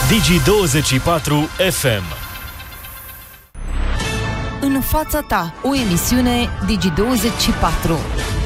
Digi24 FM. În fața ta, o emisiune Digi24.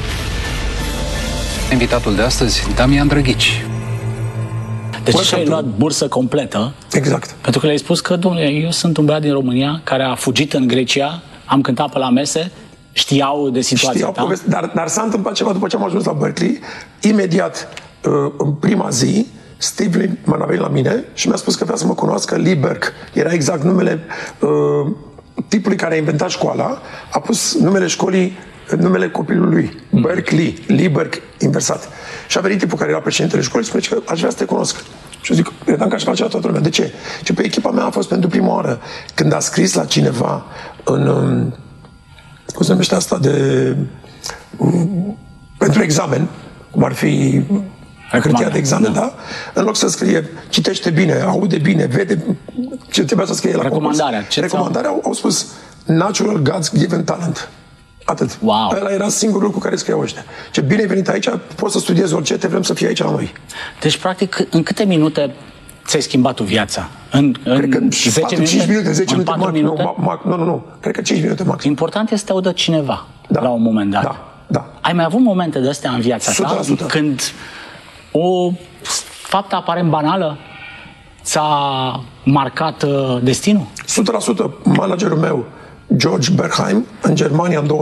Invitatul de astăzi, Damian Drăghici. De ce și-ai luat bursă completă? Exact. Pentru că le-ai spus că, domnule, eu sunt un băiat din România care a fugit în Grecia, am cântat pe la mese, știau de situația ta? Dar s-a întâmplat ceva după ce am ajuns la Berkeley. Imediat, în prima zi, Steve m-a venit la mine și mi-a spus că vrea să mă cunoască. Lee Berk era exact numele tipului care a inventat școala, a pus numele școlii numele copilului, Berkeley, Lee Berk inversat. Și a venit tipul care era președintele școlii și spune că aș vrea să te cunosc. Și eu zic, credeam că aș face la toată lumea. De ce? Și pe echipa mea a fost pentru prima oară când a scris la cineva în cum se numește asta pentru examen, cum ar fi hârtia de examen, da? În loc să scrie, citește bine, aude bine, vede ce trebuia să scrie la recomandarea. Recomandarea au spus Natural God's Given Talent. Atât. Wow. Ăla era singurul lucru care scriau ăștia. Ce bine ai venit aici, poți să studiezi orice, te vrem să fii aici la noi. Deci, practic, în câte minute ți-ai schimbat tu viața? Cred că 5 minute, 10 minute, 4 minute? Nu. Cred că 5 minute maxim. Important este să te audă cineva la un moment dat. Da. Ai mai avut momente de astea în viața ta? 100%. Când o faptă aparent banală ți-a marcat destinul? 100%. Managerul meu, George Berheim, în Germania în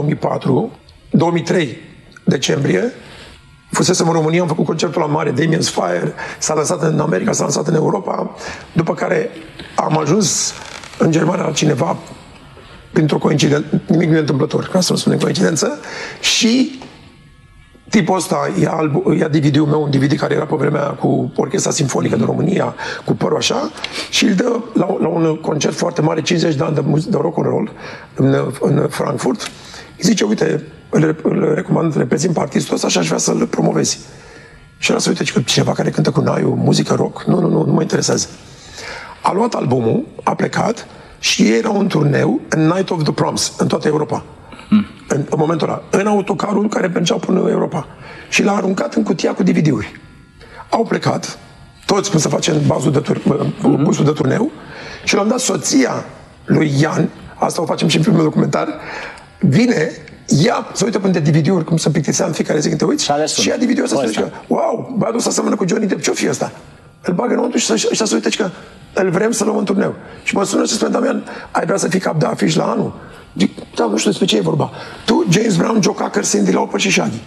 2003 decembrie, fusesem în România, am făcut concertul la mare, Damien's Fire, s-a lansat în America, s-a lansat în Europa, după care am ajuns în Germania la cineva printr-o coincidență, nimic nu e întâmplător, ca să nu spunem coincidență, și tipul ăsta ia DVD-ul meu, un DVD care era pe vremea cu Orchestra Simfonică de România, cu părul așa, și îl dă la un concert foarte mare, 50 de ani de rock and roll în Frankfurt. Îi zice, uite, îl recomand, reprezint pe artistul ăsta și aș vrea să-l promovezi. Și el să uite, că cineva care cântă cu naiu, muzică rock, nu mă interesează. A luat albumul, a plecat și ei erau în turneu în Night of the Proms, în toată Europa. În momentul ăla, în autocarul care mergeau până în Europa. Și l-a aruncat în cutia cu DVD-uri. Au plecat, toți când se face în busul de turneu, și l-am dat soția lui Ian, asta o facem și în primul documentar, vine, ia, se uită până de DVD-uri, cum se plictisea în fiecare zi când te uiți, și ia DVD-ul ăsta și zice, wow, băiatul ăsta seamănă cu Johnny Depp, ce-o fi ăsta? Îl bagă înăuntru și ăștia se uită și că îl vrem să luăm în turneu. Și mă sună și spune, Damian, ai vrea să fii cap de afiș la anul? Zic, da, nu știu despre ce e vorba. Tu, James Brown, Joe Cocker, Cyndi Lauper și Shaggy.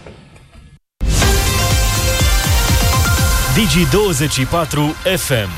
Digi24 FM.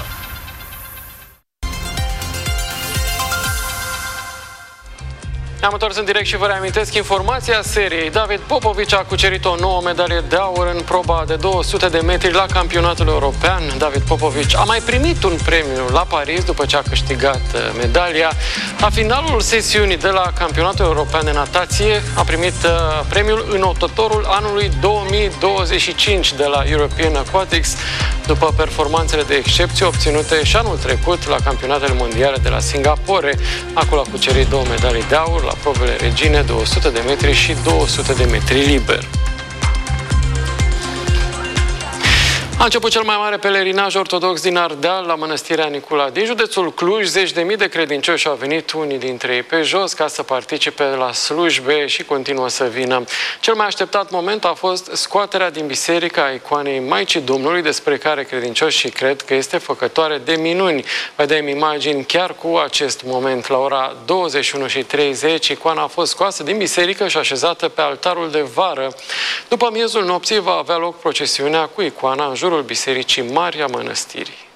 Ne-am întors în direct și vă reamintesc informația seriei. David Popovici a cucerit o nouă medalie de aur în proba de 200 de metri la campionatul european. David Popovici a mai primit un premiu la Paris după ce a câștigat medalia. La finalul sesiunii de la campionatul european de natație a primit premiul înotătorul anului 2025 de la European Aquatics după performanțele de excepție obținute și anul trecut la campionatele mondiale de la Singapore. Acolo a cucerit 2 medalii de aur la probele regine, 200 de metri și 200 de metri liber. A început cel mai mare pelerinaj ortodox din Ardeal la Mănăstirea Nicula. Din județul Cluj, zeci de mii de credincioși au venit, unii dintre ei pe jos, ca să participe la slujbe și continuă să vină. Cel mai așteptat moment a fost scoaterea din biserică a icoanei Maicii Domnului, despre care credincioșii cred că este făcătoare de minuni. Vedem imagini chiar cu acest moment. La ora 21:30, icoana a fost scoasă din biserică și așezată pe altarul de vară. După miezul nopții va avea loc procesiunea cu icoana în jurul Bisericii Mari a Mănăstirii.